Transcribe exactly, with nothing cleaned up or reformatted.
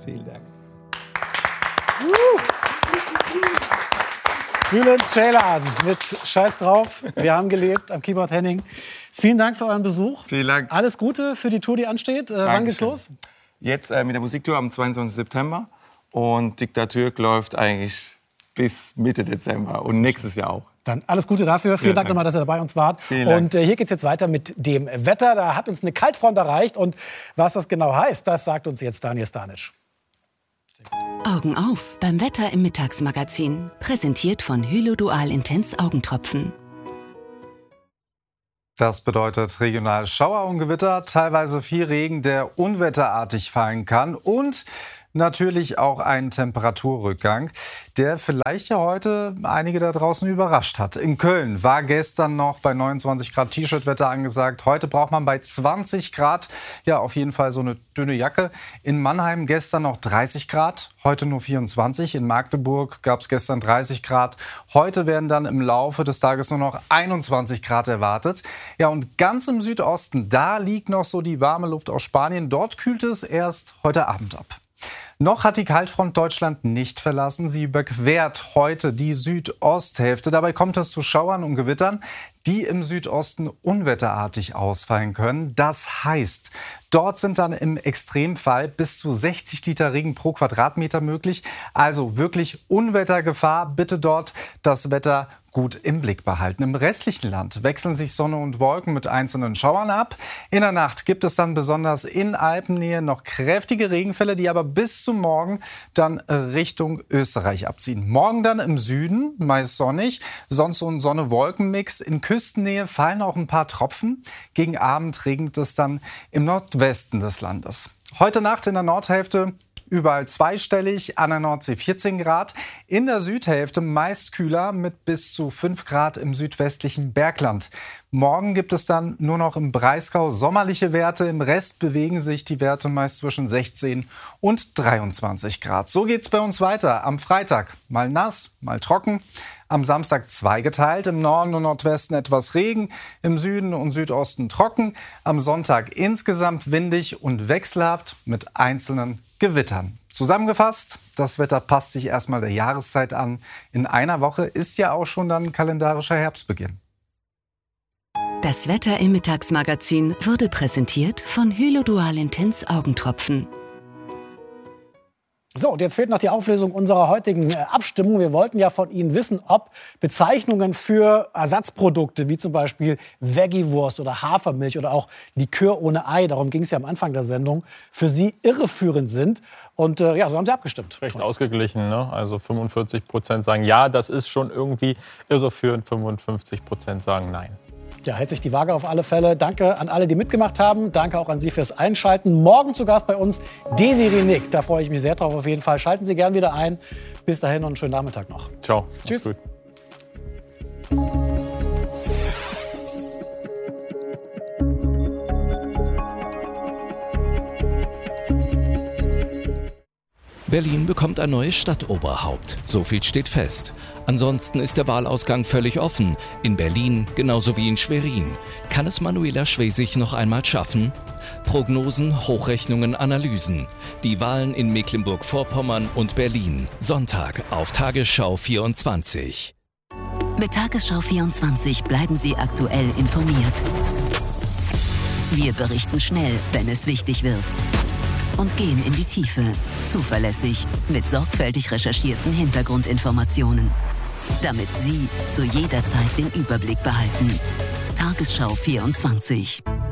Vielen Dank. Bülent Ceylan mit Scheiß drauf. Wir haben gelebt am Keyboard Henning. Vielen Dank für euren Besuch. Vielen Dank. Alles Gute für die Tour, die ansteht. Äh, wann geht's los? Jetzt äh, mit der Musiktour am zweiundzwanzigsten September. Und Diktatur läuft eigentlich bis Mitte Dezember und nächstes Jahr auch. Dann alles Gute dafür. Vielen ja, Dank nochmal, dass ihr bei uns wart. Und äh, hier geht's jetzt weiter mit dem Wetter. Da hat uns eine Kaltfront erreicht. Und was das genau heißt, das sagt uns jetzt Daniel Stanisch. Augen auf beim Wetter im Mittagsmagazin. Präsentiert von Hylodual Intens Augentropfen. Das bedeutet regional Schauer und Gewitter, teilweise viel Regen, der unwetterartig fallen kann und natürlich auch einen Temperaturrückgang, der vielleicht ja heute einige da draußen überrascht hat. In Köln war gestern noch bei neunundzwanzig Grad T-Shirt-Wetter angesagt. Heute braucht man bei zwanzig Grad ja auf jeden Fall so eine dünne Jacke. In Mannheim gestern noch dreißig Grad, heute nur vierundzwanzig. In Magdeburg gab es gestern dreißig Grad. Heute werden dann im Laufe des Tages nur noch einundzwanzig Grad erwartet. Ja, und ganz im Südosten, da liegt noch so die warme Luft aus Spanien. Dort kühlt es erst heute Abend ab. Noch hat die Kaltfront Deutschland nicht verlassen. Sie überquert heute die Südosthälfte. Dabei kommt es zu Schauern und Gewittern, die im Südosten unwetterartig ausfallen können. Das heißt, dort sind dann im Extremfall bis zu sechzig Liter Regen pro Quadratmeter möglich. Also wirklich Unwettergefahr. Bitte dort das Wetter gut im Blick behalten. Im restlichen Land wechseln sich Sonne und Wolken mit einzelnen Schauern ab. In der Nacht gibt es dann besonders in Alpennähe noch kräftige Regenfälle, die aber bis zum Morgen dann Richtung Österreich abziehen. Morgen dann im Süden meist sonnig, sonst so ein Sonne-Wolken-Mix. In Küstennähe fallen auch ein paar Tropfen. Gegen Abend regnet es dann im Nordwesten des Landes. Heute Nacht in der Nordhälfte überall zweistellig, an der Nordsee vierzehn Grad. In der Südhälfte meist kühler mit bis zu fünf Grad im südwestlichen Bergland. Morgen gibt es dann nur noch im Breisgau sommerliche Werte. Im Rest bewegen sich die Werte meist zwischen sechzehn und dreiundzwanzig Grad. So geht's bei uns weiter. Am Freitag mal nass, mal trocken. Am Samstag zweigeteilt, im Norden und Nordwesten etwas Regen, im Süden und Südosten trocken. Am Sonntag insgesamt windig und wechselhaft mit einzelnen Gewittern. Zusammengefasst, das Wetter passt sich erstmal der Jahreszeit an. In einer Woche ist ja auch schon dann kalendarischer Herbstbeginn. Das Wetter im Mittagsmagazin wurde präsentiert von Hylodual Intens Augentropfen. So, und jetzt fehlt noch die Auflösung unserer heutigen äh, Abstimmung. Wir wollten ja von Ihnen wissen, ob Bezeichnungen für Ersatzprodukte wie zum Beispiel Veggie-Wurst oder Hafermilch oder auch Likör ohne Ei, darum ging es ja am Anfang der Sendung, für Sie irreführend sind. Und äh, ja, so haben Sie abgestimmt. Recht ausgeglichen, ne? Also fünfundvierzig Prozent sagen ja, das ist schon irgendwie irreführend, fünfundfünfzig Prozent sagen nein. Ja, hält sich die Waage auf alle Fälle. Danke an alle, die mitgemacht haben. Danke auch an Sie fürs Einschalten. Morgen zu Gast bei uns Desiree Nick. Da freue ich mich sehr drauf auf jeden Fall. Schalten Sie gern wieder ein. Bis dahin und einen schönen Nachmittag noch. Ciao. Tschüss. Berlin bekommt ein neues Stadtoberhaupt. So viel steht fest. Ansonsten ist der Wahlausgang völlig offen. In Berlin genauso wie in Schwerin. Kann es Manuela Schwesig noch einmal schaffen? Prognosen, Hochrechnungen, Analysen. Die Wahlen in Mecklenburg-Vorpommern und Berlin. Sonntag auf Tagesschau vierundzwanzig. Mit Tagesschau vierundzwanzig bleiben Sie aktuell informiert. Wir berichten schnell, wenn es wichtig wird. Und gehen in die Tiefe, zuverlässig, mit sorgfältig recherchierten Hintergrundinformationen. Damit Sie zu jeder Zeit den Überblick behalten. Tagesschau vierundzwanzig.